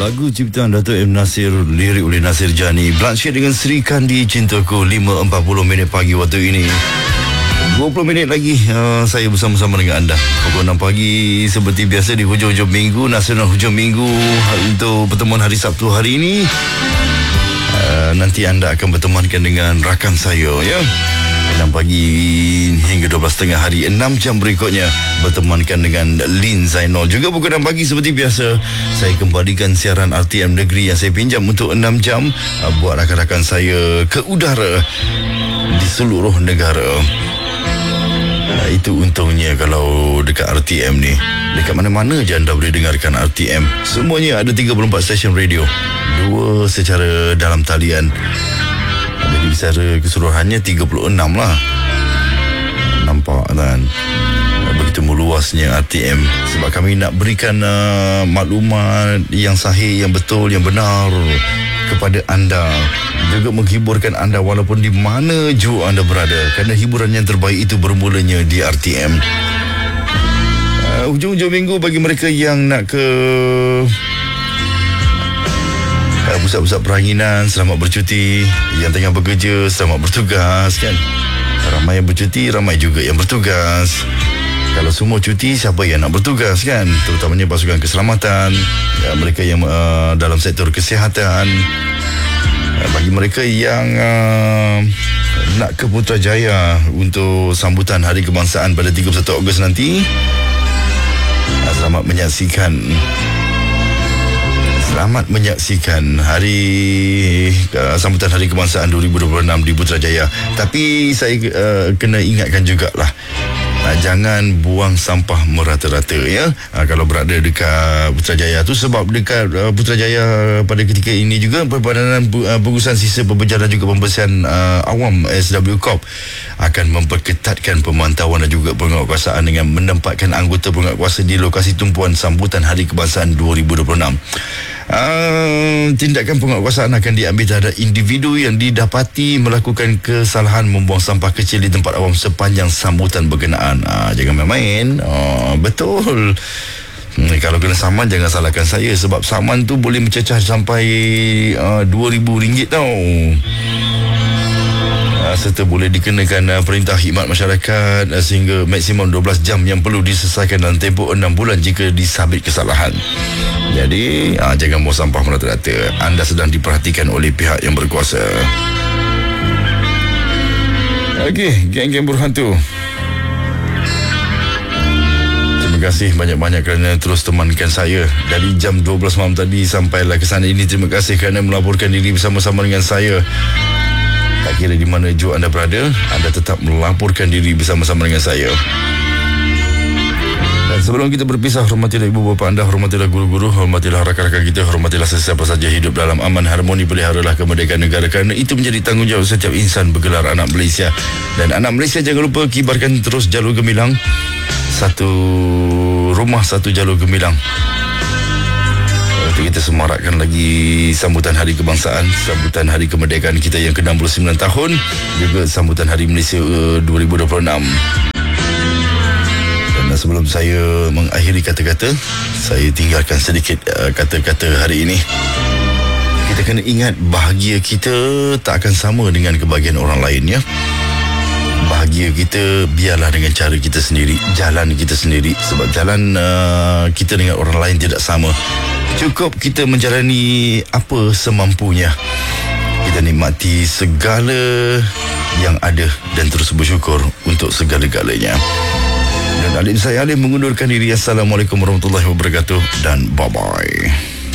Lagu ciptaan Dato' M. Nasir, lirik oleh Nasir Jani, Blanche dengan Sri Kandi, Cintaku. 5.40 minit pagi waktu ini. 20 minit lagi saya bersama-sama dengan anda. Pukul 6 pagi seperti biasa di hujung-hujung minggu, nasional hujung minggu untuk pertemuan hari Sabtu hari ini. Nanti anda akan bertemankan dengan rakan saya, ya. 6 pagi hingga 12.30 hari, 6 jam berikutnya bertemankan dengan Lin Zainal. Juga pukul 6 pagi seperti biasa saya kembalikan siaran RTM Negeri yang saya pinjam untuk 6 jam buat rakan-rakan saya ke udara di seluruh negara. Itu untungnya kalau dekat RTM ni, dekat mana-mana je anda boleh dengarkan RTM. Semuanya ada 34 stesen radio, 2 secara dalam talian. Jadi secara keseluruhannya 36 lah. Nampak kan, begitu meluasnya RTM. Sebab kami nak berikan maklumat yang sahih, yang betul, yang benar kepada anda. Juga menghiburkan anda walaupun di mana jua anda berada. Kerana hiburan yang terbaik itu bermulanya di RTM. Hujung-hujung minggu bagi mereka yang nak ke pusat-pusat peranginan, selamat bercuti. Yang tengah bekerja, selamat bertugas, kan. Ramai yang bercuti, ramai juga yang bertugas. Kalau semua cuti, siapa yang nak bertugas, kan? Terutamanya pasukan keselamatan, mereka yang dalam sektor kesihatan. Bagi mereka yang nak ke Putrajaya untuk sambutan Hari Kebangsaan pada 31 Ogos nanti, selamat menyaksikan hari sambutan Hari Kebangsaan 2026 di Putrajaya. Tapi saya kena ingatkan jugalah, jangan buang sampah merata-rata, ya. Kalau berada dekat Putrajaya tu, sebab dekat Putrajaya pada ketika ini juga Perbadanan Pengurusan Sisa Pembejaran juga Pembersihan Awam SW Corp akan memperketatkan pemantauan dan juga penguatkuasaan dengan menempatkan anggota penguatkuasa di lokasi tumpuan sambutan Hari Kebangsaan 2026. Tindakan penguatkuasaan akan diambil terhadap individu yang didapati melakukan kesalahan membuang sampah kecil di tempat awam sepanjang sambutan berkenaan. Jangan main-main. Betul. Kalau kena saman, jangan salahkan saya, sebab saman tu boleh mencecah sampai RM2,000 tau. Serta boleh dikenakan perintah khidmat masyarakat sehingga maksimum 12 jam yang perlu diselesaikan dalam tempoh 6 bulan jika disabit kesalahan. Jadi jangan buang sampah merata-rata. Anda sedang diperhatikan oleh pihak yang berkuasa. Okey, geng-geng berhantu, terima kasih banyak-banyak kerana terus temankan saya dari jam 12 malam tadi sampailah ke sana ini. Terima kasih kerana melaporkan diri bersama-sama dengan saya. Tak kira di mana jua anda berada, anda tetap melaporkan diri bersama-sama dengan saya. Dan sebelum kita berpisah, hormatilah ibu bapa anda, hormatilah guru-guru, hormatilah rakan-rakan kita, hormatilah sesiapa saja hidup dalam aman harmoni, peliharalah kemerdekaan negara, kerana itu menjadi tanggungjawab setiap insan bergelar anak Malaysia. Dan anak Malaysia, jangan lupa kibarkan terus jalur gemilang. Satu rumah, satu jalur gemilang. Kita semarakkan lagi sambutan Hari Kebangsaan, sambutan Hari Kemerdekaan kita yang ke-69 tahun, juga sambutan Hari Malaysia 2026. Dan sebelum saya mengakhiri kata-kata, saya tinggalkan sedikit kata-kata hari ini. Kita kena ingat, bahagia kita tak akan sama dengan kebahagiaan orang lain, ya. Bahagia kita biarlah dengan cara kita sendiri, jalan kita sendiri. Sebab jalan kita dengan orang lain tidak sama. Cukup kita menjalani apa semampunya. Kita nikmati segala yang ada dan terus bersyukur untuk segala-galanya. Dan adik saya Alim mengundurkan diri. Assalamualaikum warahmatullahi wabarakatuh dan bye-bye.